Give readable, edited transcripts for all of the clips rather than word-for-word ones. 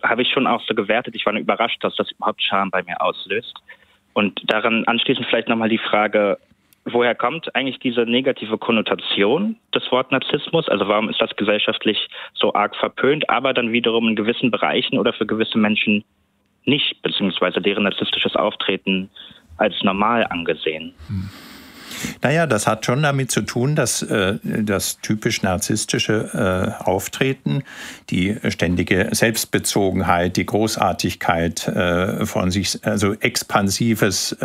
habe ich schon auch so gewertet. Ich war nur überrascht, dass das überhaupt Scham bei mir auslöst. Und daran anschließend vielleicht nochmal die Frage, woher kommt eigentlich diese negative Konnotation des Wort Narzissmus? Also warum ist das gesellschaftlich so arg verpönt, aber dann wiederum in gewissen Bereichen oder für gewisse Menschen nicht, beziehungsweise deren narzisstisches Auftreten als normal angesehen? Naja, das hat schon damit zu tun, dass das typisch narzisstische Auftreten, die ständige Selbstbezogenheit, die Großartigkeit von sich, also expansives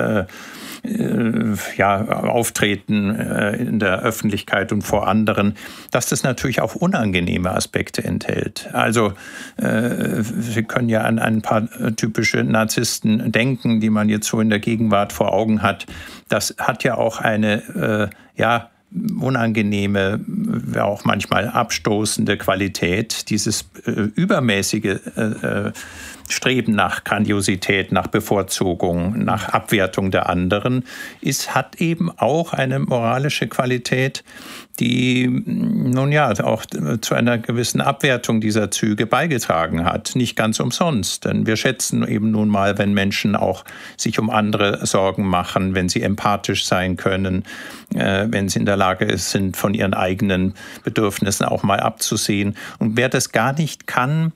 Auftreten in der Öffentlichkeit und vor anderen, dass das natürlich auch unangenehme Aspekte enthält. Also Sie können ja an ein paar typische Narzissten denken, die man jetzt so in der Gegenwart vor Augen hat. Das hat ja auch eine unangenehme, auch manchmal abstoßende Qualität, dieses übermäßige Streben nach Grandiosität, nach Bevorzugung, nach Abwertung der anderen, hat eben auch eine moralische Qualität, die auch zu einer gewissen Abwertung dieser Züge beigetragen hat. Nicht ganz umsonst, denn wir schätzen eben nun mal, wenn Menschen auch sich um andere Sorgen machen, wenn sie empathisch sein können, wenn sie in der Lage sind, von ihren eigenen Bedürfnissen auch mal abzusehen. Und wer das gar nicht kann,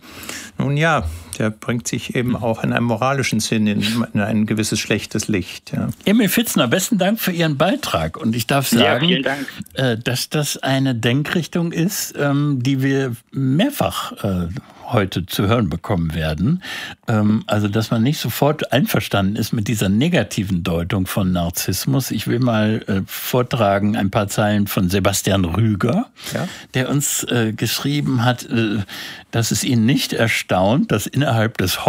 der bringt sich eben auch in einem moralischen Sinn in ein gewisses schlechtes Licht. Ja. Emil Pfitzner, besten Dank für Ihren Beitrag. Und ich darf sagen, vielen Dank. Dass das eine Denkrichtung ist, die wir mehrfach heute zu hören bekommen werden. Also, dass man nicht sofort einverstanden ist mit dieser negativen Deutung von Narzissmus. Ich will mal vortragen ein paar Zeilen von Sebastian Rüger, der uns geschrieben hat, dass es ihn nicht erstaunt, dass innerhalb des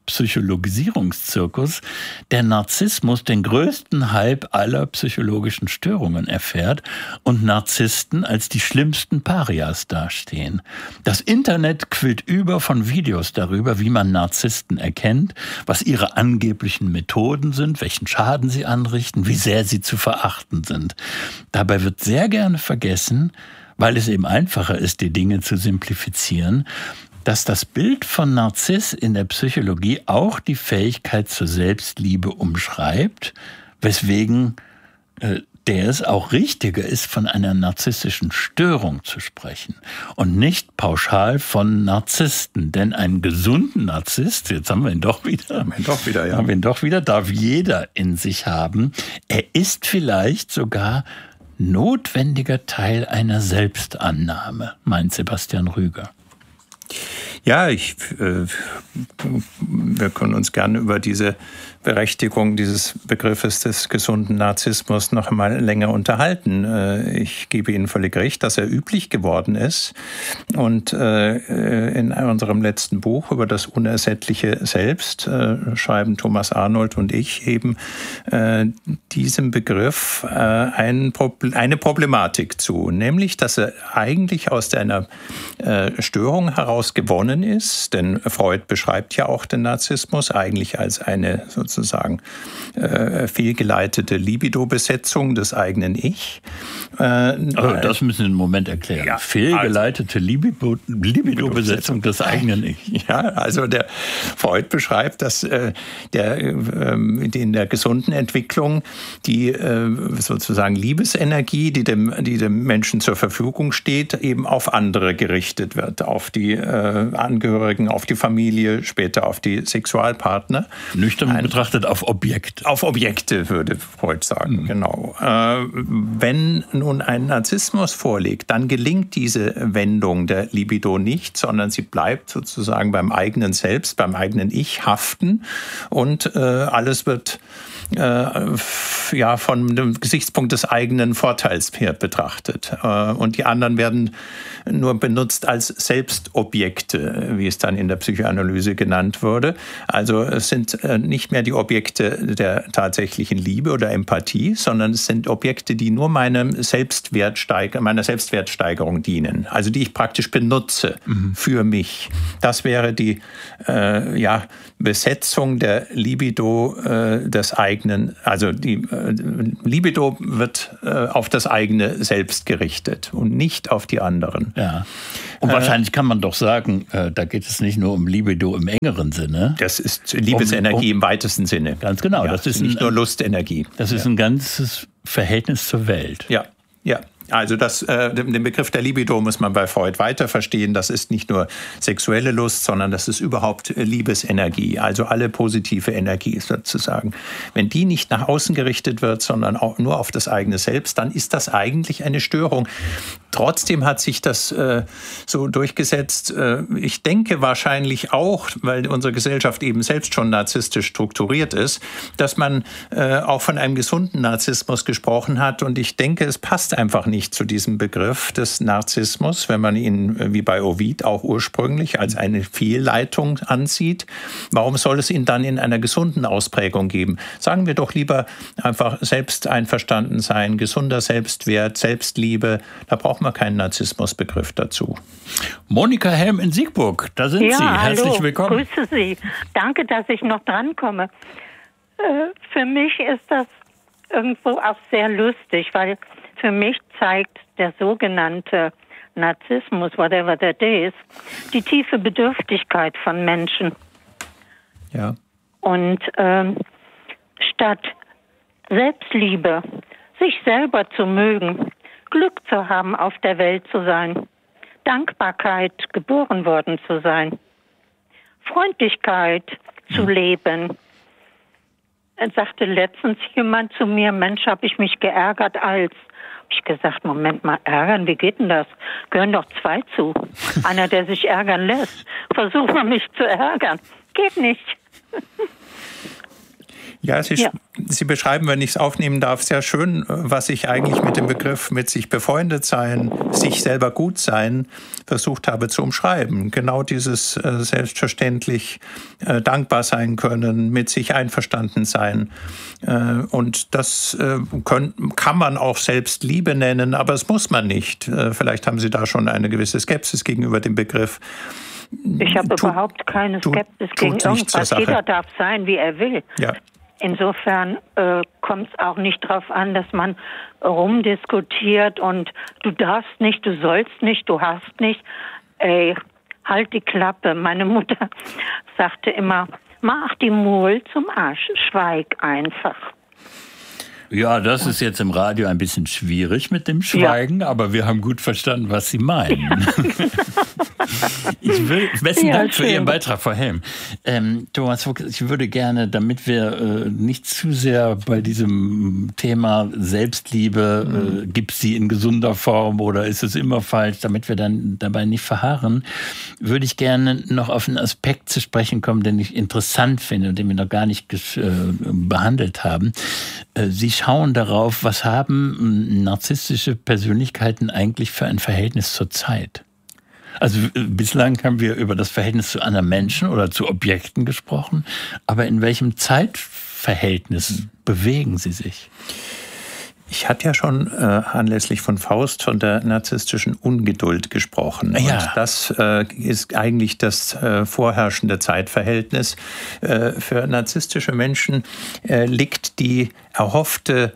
Hobby-Psychologisierungszirkus der Narzissmus den größten Hype aller psychologischen Störungen erfährt und Narzissten als die schlimmsten Parias dastehen. Das Internet quillt über von Videos darüber, wie man Narzissten erkennt, was ihre angeblichen Methoden sind, welchen Schaden sie anrichten, wie sehr sie zu verachten sind. Dabei wird sehr gerne vergessen, weil es eben einfacher ist, die Dinge zu simplifizieren, dass das Bild von Narziss in der Psychologie auch die Fähigkeit zur Selbstliebe umschreibt, weswegen der es auch richtiger ist, von einer narzisstischen Störung zu sprechen und nicht pauschal von Narzissten. Denn einen gesunden Narzisst, jetzt haben wir ihn doch wieder, darf jeder in sich haben. Er ist vielleicht sogar notwendiger Teil einer Selbstannahme, meint Sebastian Rüger. Ja, wir können uns gerne über diese Berechtigung dieses Begriffes des gesunden Narzissmus noch einmal länger unterhalten. Ich gebe Ihnen völlig recht, dass er üblich geworden ist. Und in unserem letzten Buch über das unersättliche Selbst schreiben Thomas Arnold und ich eben diesem Begriff eine Problematik zu, nämlich, dass er eigentlich aus einer Störung heraus gewonnen ist, denn Freud beschreibt ja auch den Narzissmus eigentlich als eine sozusagen fehlgeleitete Libido-Besetzung des eigenen Ich. Das müssen Sie einen Moment erklären. Ja, fehlgeleitete Libido-Besetzung des eigenen Ich. Ja, also der Freud beschreibt, dass in der gesunden Entwicklung die sozusagen Liebesenergie, die dem Menschen zur Verfügung steht, eben auf andere gerichtet wird, auf die Angehörigen, auf die Familie, später auf die Sexualpartner. Nüchtern betrachtet auf Objekte. Auf Objekte, würde Freud sagen, genau. Wenn nun ein Narzissmus vorliegt, dann gelingt diese Wendung der Libido nicht, sondern sie bleibt sozusagen beim eigenen Selbst, beim eigenen Ich haften und alles wird von dem Gesichtspunkt des eigenen Vorteils her betrachtet. Und die anderen werden nur benutzt als Selbstobjekte, wie es dann in der Psychoanalyse genannt wurde. Also es sind nicht mehr die Objekte der tatsächlichen Liebe oder Empathie, sondern es sind Objekte, die nur meiner Selbstwertsteigerung dienen, also die ich praktisch benutze für mich. Das wäre die Besetzung der Libido des eigenen, also die Libido wird auf das eigene Selbst gerichtet und nicht auf die anderen. Ja. Und wahrscheinlich kann man doch sagen, Da geht es nicht nur um Libido im engeren Sinne. Das ist Liebesenergie im weitesten Sinne. Ganz genau. Ja, das ist nicht nur Lustenergie. Das ist ein ganzes Verhältnis zur Welt. Ja. Also den Begriff der Libido muss man bei Freud weiter verstehen. Das ist nicht nur sexuelle Lust, sondern das ist überhaupt Liebesenergie, also alle positive Energie sozusagen. Wenn die nicht nach außen gerichtet wird, sondern auch nur auf das eigene Selbst, dann ist das eigentlich eine Störung. Trotzdem hat sich das so durchgesetzt. Ich denke wahrscheinlich auch, weil unsere Gesellschaft eben selbst schon narzisstisch strukturiert ist, dass man auch von einem gesunden Narzissmus gesprochen hat. Und ich denke, es passt einfach nicht zu diesem Begriff des Narzissmus, wenn man ihn wie bei Ovid auch ursprünglich als eine Fehlleitung ansieht. Warum soll es ihn dann in einer gesunden Ausprägung geben? Sagen wir doch lieber einfach selbsteinverstanden sein, gesunder Selbstwert, Selbstliebe. Da braucht man keinen Narzissmusbegriff dazu. Monika Helm in Siegburg, da sind Sie. Herzlich hallo, willkommen. Grüße Sie. Danke, dass ich noch drankomme. Für mich ist das irgendwo auch sehr lustig, weil für mich zeigt der sogenannte Narzissmus, whatever that is, die tiefe Bedürftigkeit von Menschen. Ja. Und statt Selbstliebe, sich selber zu mögen, Glück zu haben, auf der Welt zu sein, Dankbarkeit, geboren worden zu sein, Freundlichkeit zu leben. Sagte letztens jemand zu mir, Mensch, habe ich mich geärgert als. Hab ich gesagt, Moment mal, ärgern, wie geht denn das? Gehören doch zwei zu. Einer, der sich ärgern lässt. Versuch mal, mich zu ärgern. Geht nicht. Ja, Sie beschreiben, wenn ich es aufnehmen darf, sehr schön, was ich eigentlich mit dem Begriff mit sich befreundet sein, sich selber gut sein, versucht habe zu umschreiben. Genau dieses selbstverständlich dankbar sein können, mit sich einverstanden sein. Und das kann man auch Selbstliebe nennen, aber es muss man nicht. Vielleicht haben Sie da schon eine gewisse Skepsis gegenüber dem Begriff. Ich habe überhaupt keine Skepsis gegen irgendwas. Jeder darf sein, wie er will. Ja. Insofern kommt es auch nicht darauf an, dass man rumdiskutiert und du darfst nicht, du sollst nicht, du hast nicht. Ey, halt die Klappe. Meine Mutter sagte immer, mach die Maul zum Arsch, schweig einfach. Ja, das ist jetzt im Radio ein bisschen schwierig mit dem Schweigen, aber wir haben gut verstanden, was Sie meinen. Besten Dank für Ihren Beitrag, Frau Helm. Thomas Fuchs, ich würde gerne, damit wir nicht zu sehr bei diesem Thema Selbstliebe, gibt es sie in gesunder Form oder ist es immer falsch, damit wir dann dabei nicht verharren, würde ich gerne noch auf einen Aspekt zu sprechen kommen, den ich interessant finde und den wir noch gar nicht behandelt haben. Sie schauen darauf, was haben narzisstische Persönlichkeiten eigentlich für ein Verhältnis zur Zeit? Also bislang haben wir über das Verhältnis zu anderen Menschen oder zu Objekten gesprochen, aber in welchem Zeitverhältnis bewegen sie sich? Ich hatte ja schon anlässlich von Faust von der narzisstischen Ungeduld gesprochen. Ja. Und das ist eigentlich das vorherrschende Zeitverhältnis. Für narzisstische Menschen liegt die erhoffte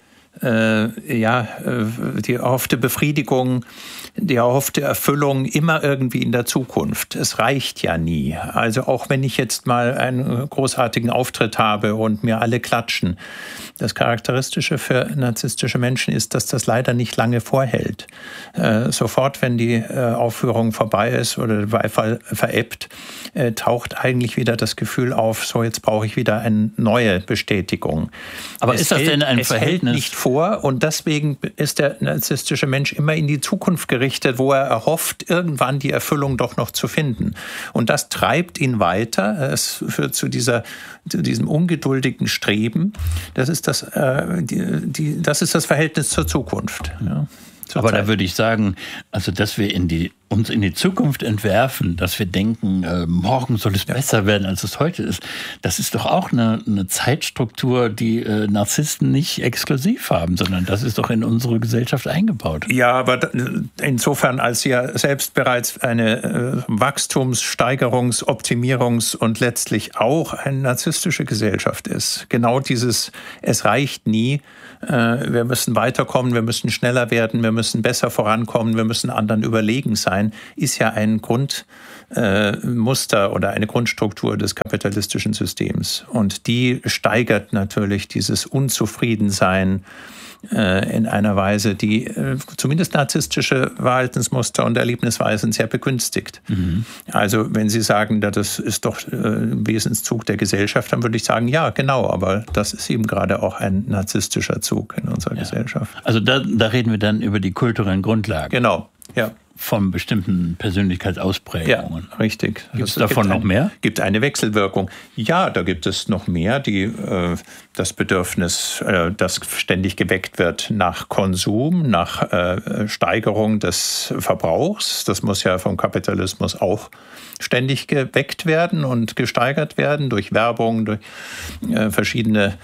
Befriedigung, die erhoffte Erfüllung immer irgendwie in der Zukunft. Es reicht ja nie. Also auch wenn ich jetzt mal einen großartigen Auftritt habe und mir alle klatschen. Das Charakteristische für narzisstische Menschen ist, dass das leider nicht lange vorhält. Sofort, wenn die Aufführung vorbei ist oder der Beifall verebbt, taucht eigentlich wieder das Gefühl auf, so jetzt brauche ich wieder eine neue Bestätigung. Aber ist das denn ein Verhältnis? Hält nicht vor und deswegen ist der narzisstische Mensch immer in die Zukunft gerichtet, wo er erhofft, irgendwann die Erfüllung doch noch zu finden. Und das treibt ihn weiter. Es führt zu diesem ungeduldigen Streben. Das ist das Verhältnis zur Zukunft. Ja, aber Zeit. Da würde ich sagen, also dass wir uns in die Zukunft entwerfen, dass wir denken, morgen soll es besser werden, als es heute ist, das ist doch auch eine Zeitstruktur, die Narzissten nicht exklusiv haben, sondern das ist doch in unsere Gesellschaft eingebaut. Ja, aber insofern, als sie ja selbst bereits eine Wachstums-, Steigerungs-, Optimierungs- und letztlich auch eine narzisstische Gesellschaft ist. Genau dieses, es reicht nie, wir müssen weiterkommen, wir müssen schneller werden, wir müssen besser vorankommen, wir müssen anderen überlegen sein. sein, ist ja ein Grundmuster oder eine Grundstruktur des kapitalistischen Systems. Und die steigert natürlich dieses Unzufriedensein in einer Weise, die zumindest narzisstische Verhaltensmuster und Erlebnisweisen sehr begünstigt. Mhm. Also wenn Sie sagen, das ist doch ein Wesenszug der Gesellschaft, dann würde ich sagen, ja, genau, aber das ist eben gerade auch ein narzisstischer Zug in unserer Gesellschaft. Also da reden wir dann über die kulturellen Grundlagen. Genau, ja. Von bestimmten Persönlichkeitsausprägungen. Ja, richtig. Gibt es davon noch mehr? Gibt eine Wechselwirkung. Ja, da gibt es noch mehr, das Bedürfnis, das ständig geweckt wird nach Konsum, nach Steigerung des Verbrauchs. Das muss ja vom Kapitalismus auch ständig geweckt werden und gesteigert werden durch Werbung, durch verschiedene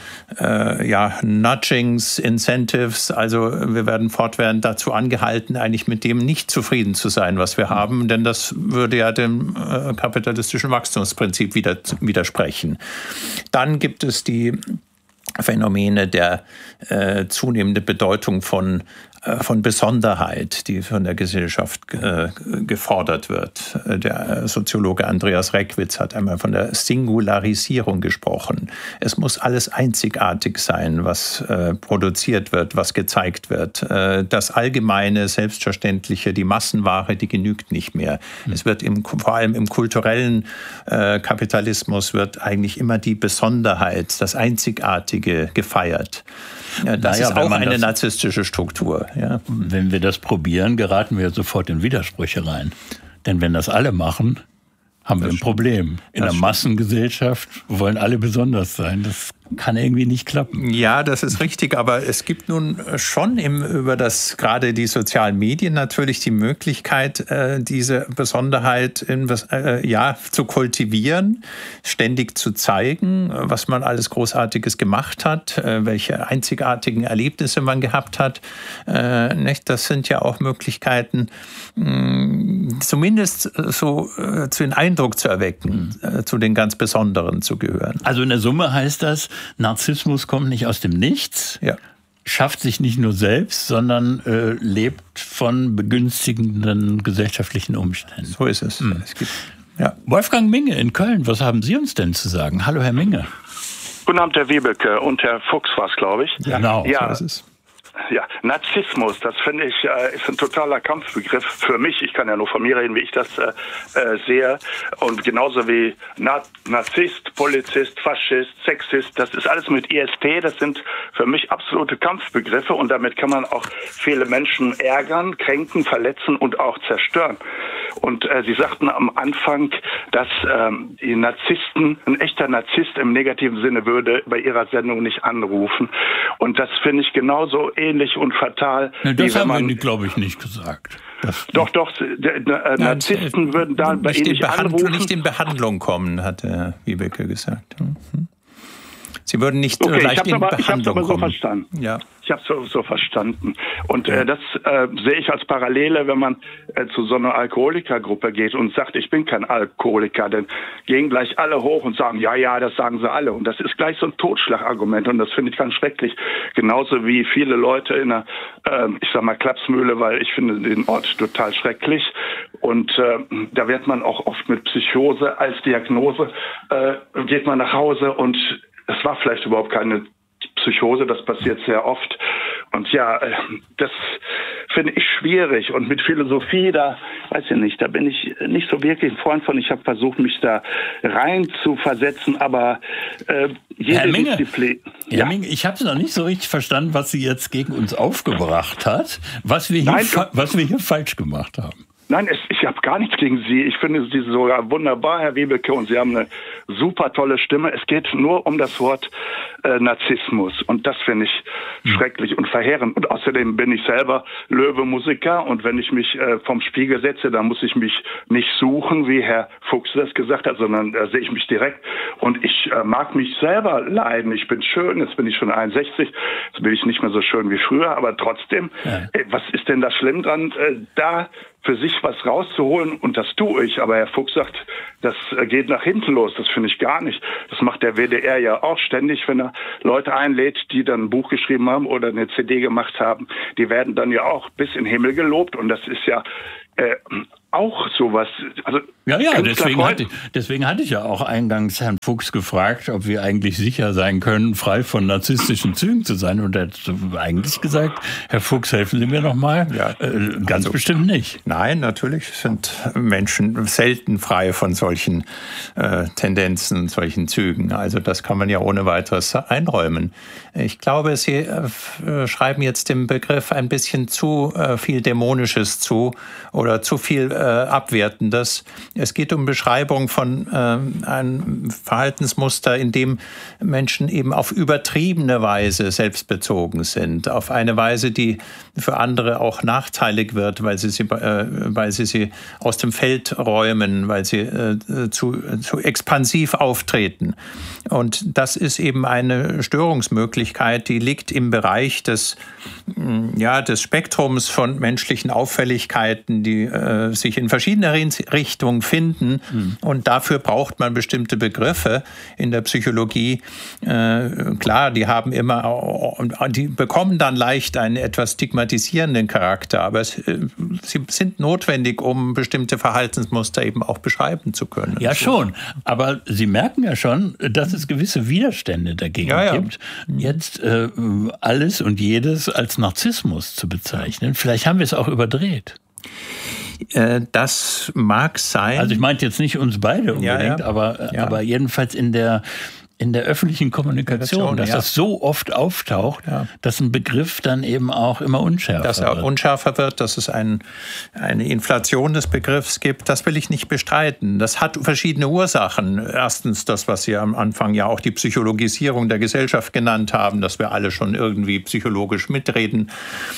Nudgings, Incentives. Also wir werden fortwährend dazu angehalten, eigentlich mit dem nicht zufrieden zu sein, was wir haben, denn das würde ja dem kapitalistischen Wachstumsprinzip widersprechen. Dann gibt es die Phänomene der zunehmende Bedeutung von Besonderheit, die von der Gesellschaft gefordert wird. Der Soziologe Andreas Reckwitz hat einmal von der Singularisierung gesprochen. Es muss alles einzigartig sein, was produziert wird, was gezeigt wird. Das Allgemeine, Selbstverständliche, die Massenware, die genügt nicht mehr. Es wird vor allem im kulturellen Kapitalismus wird eigentlich immer die Besonderheit, das Einzigartige gefeiert. Ja, das ist auch eine narzisstische Struktur. Ja. Wenn wir das probieren, geraten wir sofort in Widersprüche rein. Denn wenn das alle machen, haben wir ein Problem. In einer Massengesellschaft wollen alle besonders sein. Das kann irgendwie nicht klappen. Ja, das ist richtig, aber es gibt nun schon gerade die sozialen Medien natürlich die Möglichkeit, diese Besonderheit zu kultivieren, ständig zu zeigen, was man alles Großartiges gemacht hat, welche einzigartigen Erlebnisse man gehabt hat. Das sind ja auch Möglichkeiten, zumindest so den Eindruck zu erwecken, zu den ganz Besonderen zu gehören. Also in der Summe heißt das, Narzissmus kommt nicht aus dem Nichts, schafft sich nicht nur selbst, sondern lebt von begünstigenden gesellschaftlichen Umständen. So ist es. Wolfgang Minge in Köln, was haben Sie uns denn zu sagen? Hallo, Herr Minge. Guten Abend, Herr Wiebeke und Herr Fuchs war es, glaube ich. Ja, genau, so ist es. Ja, Narzissmus, das finde ich, ist ein totaler Kampfbegriff für mich. Ich kann ja nur von mir reden, wie ich das sehe. Und genauso wie Narzisst, Polizist, Faschist, Sexist, das ist alles mit IST. Das sind für mich absolute Kampfbegriffe. Und damit kann man auch viele Menschen ärgern, kränken, verletzen und auch zerstören. Und Sie sagten am Anfang, dass die Narzissten, ein echter Narzisst im negativen Sinne würde bei Ihrer Sendung nicht anrufen. Und das finde ich genauso ähnlich und fatal. Ja, das haben wir, glaube ich, nicht gesagt. Doch, Narzissten würden da bei Ihnen nicht anrufen. Nicht in Behandlung kommen, hat Herr Wiebeke gesagt. Sie würden nicht leicht in Behandlung kommen. Ich habe es aber so verstanden. Ja. Ich habe es so verstanden. Und das sehe ich als Parallele, wenn man zu so einer Alkoholikergruppe geht und sagt, ich bin kein Alkoholiker, dann gehen gleich alle hoch und sagen, ja, das sagen sie alle. Und das ist gleich so ein Totschlagargument und das finde ich ganz schrecklich. Genauso wie viele Leute in einer, Klapsmühle, weil ich finde den Ort total schrecklich. Und da wird man auch oft mit Psychose als Diagnose, geht man nach Hause und es war vielleicht überhaupt keine Psychose, das passiert sehr oft. Und das finde ich schwierig. Und mit Philosophie, da bin ich nicht so wirklich ein Freund von. Ich habe versucht, mich da rein zu versetzen, aber jede Disziplin... Herr Minge, ich habe es noch nicht so richtig verstanden, was Sie jetzt gegen uns aufgebracht hat, was wir hier falsch gemacht haben. Nein, ich habe gar nichts gegen Sie. Ich finde Sie sogar wunderbar, Herr Wiebeke, und Sie haben eine super tolle Stimme. Es geht nur um das Wort Narzissmus und das finde ich schrecklich und verheerend. Und außerdem bin ich selber Löwe-Musiker und wenn ich mich vom Spiegel setze, dann muss ich mich nicht suchen, wie Herr Fuchs das gesagt hat, sondern da sehe ich mich direkt und ich mag mich selber leiden. Ich bin schön, jetzt bin ich schon 61, jetzt bin ich nicht mehr so schön wie früher, aber trotzdem, was ist denn da schlimm dran, da für sich was rauszuholen und das tue ich. Aber Herr Fuchs sagt, das geht nach hinten los. Das finde ich gar nicht. Das macht der WDR ja auch ständig, wenn er Leute einlädt, die dann ein Buch geschrieben haben oder eine CD gemacht haben. Die werden dann ja auch bis in den Himmel gelobt und das ist ja auch sowas. Also ja, deswegen hatte ich ja auch eingangs Herrn Fuchs gefragt, ob wir eigentlich sicher sein können, frei von narzisstischen Zügen zu sein. Und er hat eigentlich gesagt, Herr Fuchs, helfen Sie mir noch mal. Ja, ganz bestimmt nicht. Nein, natürlich sind Menschen selten frei von solchen Tendenzen, solchen Zügen. Also das kann man ja ohne weiteres einräumen. Ich glaube, Sie schreiben jetzt dem Begriff ein bisschen zu viel Dämonisches zu oder zu viel Abwertendes. Es geht um Beschreibung von einem Verhaltensmuster, in dem Menschen eben auf übertriebene Weise selbstbezogen sind, auf eine Weise, die für andere auch nachteilig wird, weil sie sie aus dem Feld räumen, weil sie zu expansiv auftreten. Und das ist eben eine Störungsmöglichkeit, die liegt im Bereich des Spektrums von menschlichen Auffälligkeiten, die sich in verschiedener Richtungen finden. Und dafür braucht man bestimmte Begriffe in der Psychologie. Klar, die bekommen dann leicht einen etwas stigmatisierenden Charakter, aber sie sind notwendig, um bestimmte Verhaltensmuster eben auch beschreiben zu können. Ja, schon. Aber Sie merken ja schon, dass es gewisse Widerstände dagegen gibt, jetzt alles und jedes als Narzissmus zu bezeichnen. Vielleicht haben wir es auch überdreht. Das mag sein. Also ich meinte jetzt nicht uns beide unbedingt, aber jedenfalls in der öffentlichen Kommunikation, dass das so oft auftaucht, dass ein Begriff dann eben auch immer unschärfer wird. Dass er unschärfer wird, dass es eine Inflation des Begriffs gibt, das will ich nicht bestreiten. Das hat verschiedene Ursachen. Erstens das, was Sie am Anfang ja auch die Psychologisierung der Gesellschaft genannt haben, dass wir alle schon irgendwie psychologisch mitreden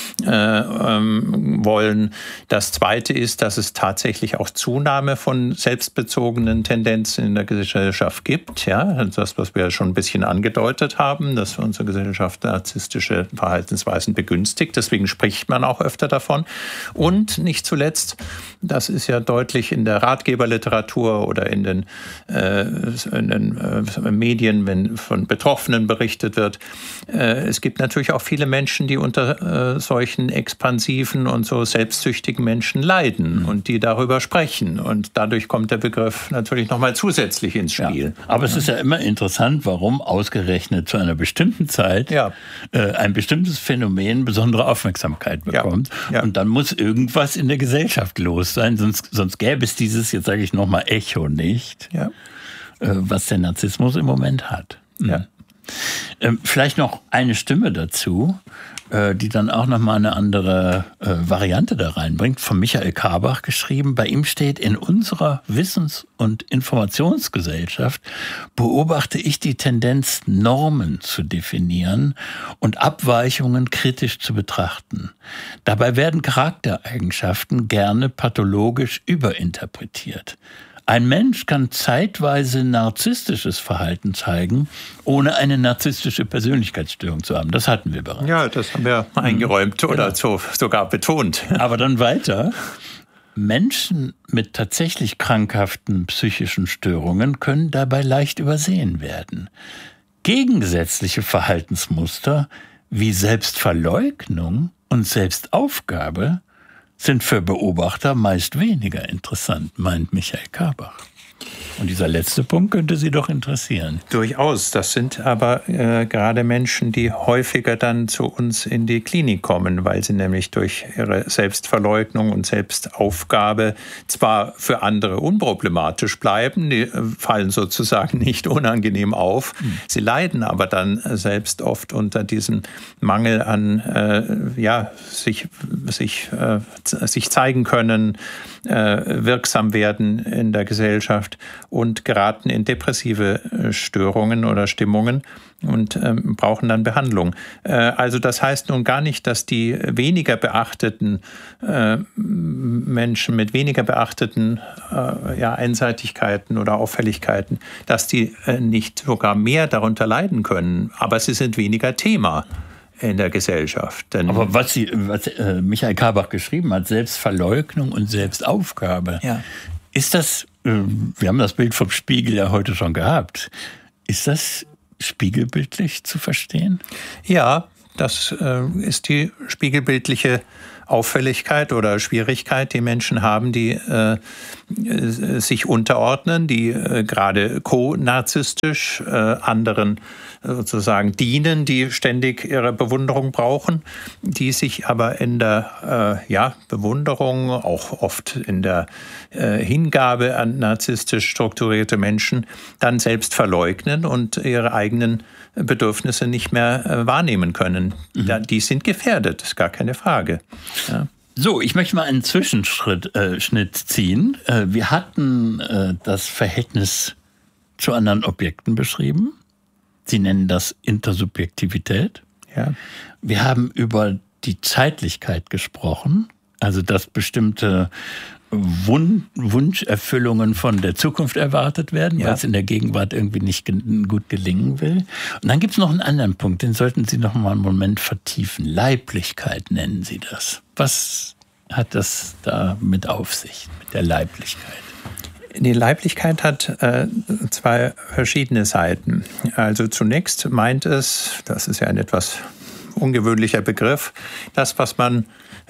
wollen. Das Zweite ist, dass es tatsächlich auch Zunahme von selbstbezogenen Tendenzen in der Gesellschaft gibt. Ja, das, was wir schon ein bisschen angedeutet haben, dass unsere Gesellschaft narzisstische Verhaltensweisen begünstigt. Deswegen spricht man auch öfter davon. Und nicht zuletzt, das ist ja deutlich in der Ratgeberliteratur oder in den Medien, wenn von Betroffenen berichtet wird. Es gibt natürlich auch viele Menschen, die unter solchen expansiven und so selbstsüchtigen Menschen leiden und die darüber sprechen. Und dadurch kommt der Begriff natürlich nochmal zusätzlich ins Spiel. Ja, aber es ist ja immer interessant, warum ausgerechnet zu einer bestimmten Zeit ein bestimmtes Phänomen besondere Aufmerksamkeit bekommt. Ja. Und dann muss irgendwas in der Gesellschaft los sein, sonst gäbe es dieses, jetzt sage ich nochmal, Echo nicht, was der Narzissmus im Moment hat. Ja. Vielleicht noch eine Stimme dazu, die dann auch nochmal eine andere Variante da reinbringt, von Michael Karbach geschrieben. Bei ihm steht: In unserer Wissens- und Informationsgesellschaft beobachte ich die Tendenz, Normen zu definieren und Abweichungen kritisch zu betrachten. Dabei werden Charaktereigenschaften gerne pathologisch überinterpretiert. Ein Mensch kann zeitweise narzisstisches Verhalten zeigen, ohne eine narzisstische Persönlichkeitsstörung zu haben. Das hatten wir bereits. Ja, das haben wir eingeräumt oder sogar betont. Aber dann weiter. Menschen mit tatsächlich krankhaften psychischen Störungen können dabei leicht übersehen werden. Gegensätzliche Verhaltensmuster wie Selbstverleugnung und Selbstaufgabe sind für Beobachter meist weniger interessant, meint Michael Karbach. Und dieser letzte Punkt könnte Sie doch interessieren. Durchaus. Das sind aber gerade Menschen, die häufiger dann zu uns in die Klinik kommen, weil sie nämlich durch ihre Selbstverleugnung und Selbstaufgabe zwar für andere unproblematisch bleiben, die fallen sozusagen nicht unangenehm auf, sie leiden aber dann selbst oft unter diesem Mangel an sich zeigen können, wirksam werden in der Gesellschaft und geraten in depressive Störungen oder Stimmungen und brauchen dann Behandlung. Also das heißt nun gar nicht, dass die weniger beachteten Menschen mit weniger beachteten Einseitigkeiten oder Auffälligkeiten, dass die nicht sogar mehr darunter leiden können, aber sie sind weniger Thema in der Gesellschaft. Aber was Michael Karbach geschrieben hat, Selbstverleugnung und Selbstaufgabe, ist das, wir haben das Bild vom Spiegel ja heute schon gehabt, ist das spiegelbildlich zu verstehen? Ja, das ist die spiegelbildliche Auffälligkeit oder Schwierigkeit, die Menschen haben, die sich unterordnen, die gerade co-narzisstisch anderen sozusagen dienen, die ständig ihre Bewunderung brauchen, die sich aber in der Bewunderung, auch oft in der Hingabe an narzisstisch strukturierte Menschen, dann selbst verleugnen und ihre eigenen Bedürfnisse nicht mehr wahrnehmen können. Die sind gefährdet, ist gar keine Frage. Ja. So, ich möchte mal einen Zwischenschnitt ziehen. Wir hatten das Verhältnis zu anderen Objekten beschrieben. Sie nennen das Intersubjektivität. Ja. Wir haben über die Zeitlichkeit gesprochen, also dass bestimmte Wunscherfüllungen von der Zukunft erwartet werden, weil es in der Gegenwart irgendwie nicht gut gelingen will. Und dann gibt es noch einen anderen Punkt, den sollten Sie noch mal einen Moment vertiefen. Leiblichkeit nennen Sie das. Was hat das da mit auf sich, mit der Leiblichkeit? Die Leiblichkeit hat zwei verschiedene Seiten. Also zunächst meint es, das ist ja ein etwas ungewöhnlicher Begriff, das, was man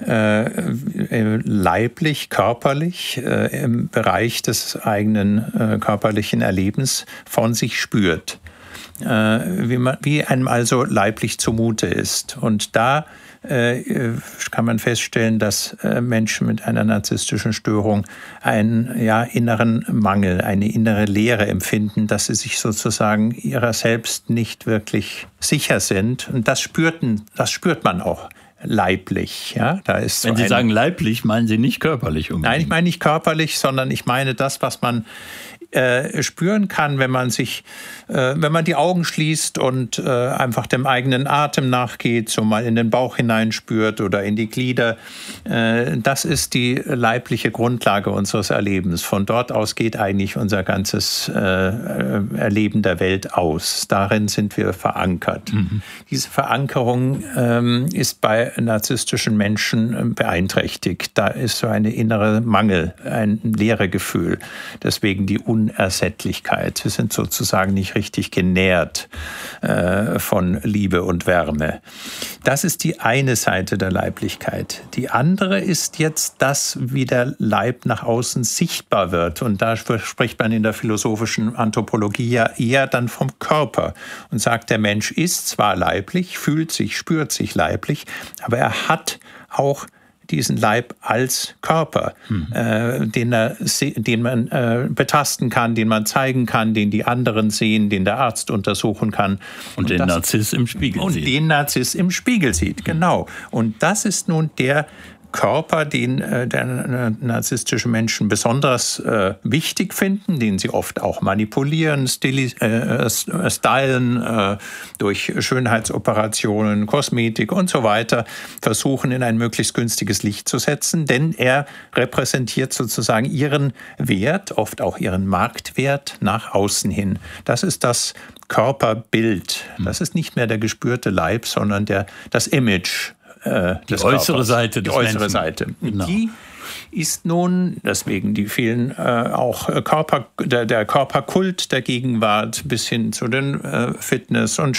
leiblich, körperlich im Bereich des eigenen körperlichen Erlebens von sich spürt. Wie einem also leiblich zumute ist. Und da kann man feststellen, dass Menschen mit einer narzisstischen Störung einen inneren Mangel, eine innere Leere empfinden, dass sie sich sozusagen ihrer selbst nicht wirklich sicher sind. Und das spürt man auch leiblich. Ja? Da ist Wenn Sie sagen leiblich, meinen Sie nicht körperlich unbedingt? Nein, ich meine nicht körperlich, sondern ich meine das, was man spüren kann, wenn man die Augen schließt und einfach dem eigenen Atem nachgeht, so mal in den Bauch hineinspürt oder in die Glieder. Das ist die leibliche Grundlage unseres Erlebens. Von dort aus geht eigentlich unser ganzes Erleben der Welt aus. Darin sind wir verankert. Diese Verankerung ist bei narzisstischen Menschen beeinträchtigt. Da ist so eine innere Mangel, ein Leeregefühl. Deswegen die Unersättlichkeit. Sie sind sozusagen nicht richtig genährt von Liebe und Wärme. Das ist die eine Seite der Leiblichkeit. Die andere ist jetzt das, wie der Leib nach außen sichtbar wird. Und da spricht man in der philosophischen Anthropologie ja eher dann vom Körper und sagt, der Mensch ist zwar leiblich, fühlt sich, spürt sich leiblich, aber er hat auch diesen Leib als Körper, den man betasten kann, den man zeigen kann, den die anderen sehen, den der Arzt untersuchen kann. Und den Narziss im Spiegel sieht. Und den Narziss im Spiegel sieht, genau. Und das ist nun der Körper, den der narzisstische Menschen besonders wichtig finden, den sie oft auch manipulieren, stylen, durch Schönheitsoperationen, Kosmetik und so weiter, versuchen in ein möglichst günstiges Licht zu setzen, denn er repräsentiert sozusagen ihren Wert, oft auch ihren Marktwert nach außen hin. Das ist das Körperbild. Das ist nicht mehr der gespürte Leib, sondern das Image. Die äußere Seite des Menschen. Die äußere Seite. Genau. Die ist nun, deswegen die vielen auch der Körperkult der Gegenwart bis hin zu den Fitness- und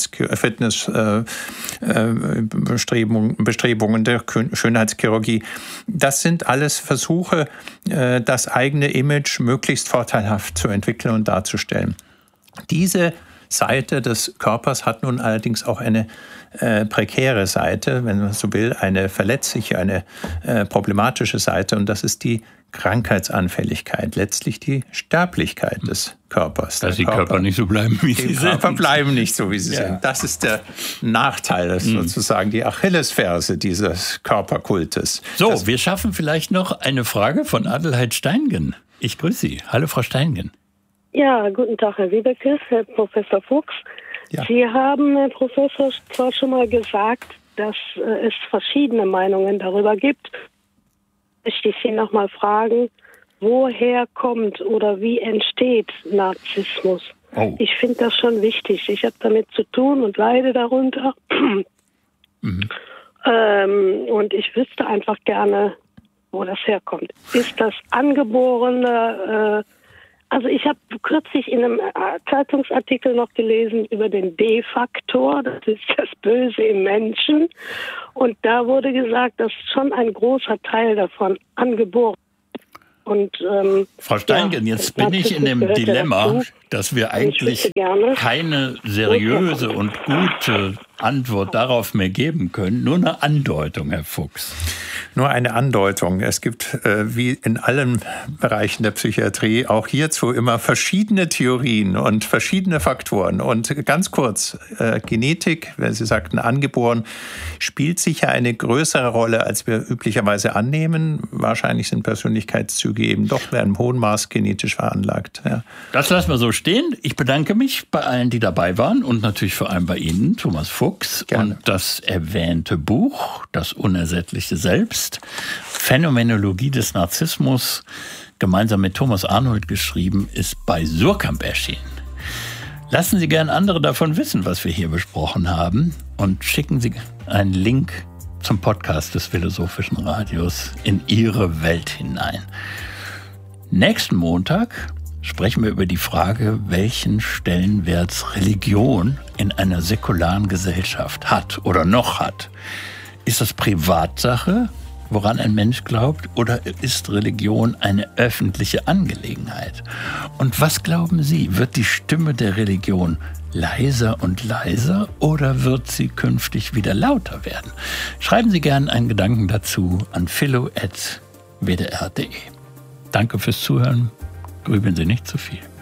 Bestrebungen der Schönheitschirurgie. Das sind alles Versuche, das eigene Image möglichst vorteilhaft zu entwickeln und darzustellen. Diese Seite des Körpers hat nun allerdings auch eine prekäre Seite, wenn man so will, eine verletzliche, eine problematische Seite, und das ist die Krankheitsanfälligkeit, letztlich die Sterblichkeit des Körpers. Dass die Körper nicht so bleiben, wie sie sind. Die Körper bleiben nicht so, wie sie sind. Das ist der Nachteil, das ist sozusagen die Achillesferse dieses Körperkultes. So, wir schaffen vielleicht noch eine Frage von Adelheid Steingen. Ich grüße Sie. Hallo, Frau Steingen. Ja, guten Tag, Herr Wiebekes, Herr Professor Fuchs. Ja. Sie haben, Herr Professor, zwar schon mal gesagt, dass es verschiedene Meinungen darüber gibt. Ich möchte Sie noch mal fragen, woher kommt oder wie entsteht Narzissmus? Oh. Ich finde das schon wichtig. Ich habe damit zu tun und leide darunter. Und ich wüsste einfach gerne, wo das herkommt. Ist das angeborene Also ich habe kürzlich in einem Zeitungsartikel noch gelesen über den D-Faktor, das ist das Böse im Menschen. Und da wurde gesagt, dass schon ein großer Teil davon angeboren ist. Und, Frau Steingen, jetzt bin ich in dem Dilemma, dass wir eigentlich keine seriöse und gute Antwort darauf mehr geben können. Nur eine Andeutung, Herr Fuchs. Nur eine Andeutung. Es gibt, wie in allen Bereichen der Psychiatrie, auch hierzu immer verschiedene Theorien und verschiedene Faktoren. Und ganz kurz, Genetik, wenn Sie sagten angeboren, spielt sicher eine größere Rolle, als wir üblicherweise annehmen. Wahrscheinlich sind Persönlichkeitszüge eben doch in einem hohen Maß genetisch veranlagt. Ja. Das lassen wir so stehen. Ich bedanke mich bei allen, die dabei waren und natürlich vor allem bei Ihnen, Thomas Fuchs. Gerne. Und das erwähnte Buch, Das unersättliche Selbst, Phänomenologie des Narzissmus, gemeinsam mit Thomas Arnold geschrieben, ist bei Suhrkamp erschienen. Lassen Sie gern andere davon wissen, was wir hier besprochen haben, und schicken Sie einen Link zum Podcast des Philosophischen Radios in Ihre Welt hinein. Nächsten Montag sprechen wir über die Frage, welchen Stellenwert Religion in einer säkularen Gesellschaft hat oder noch hat. Ist das Privatsache, woran ein Mensch glaubt, oder ist Religion eine öffentliche Angelegenheit? Und was glauben Sie, wird die Stimme der Religion leiser und leiser oder wird sie künftig wieder lauter werden? Schreiben Sie gerne einen Gedanken dazu an philo@wdr.de. Danke fürs Zuhören. Grübeln Sie nicht zu viel.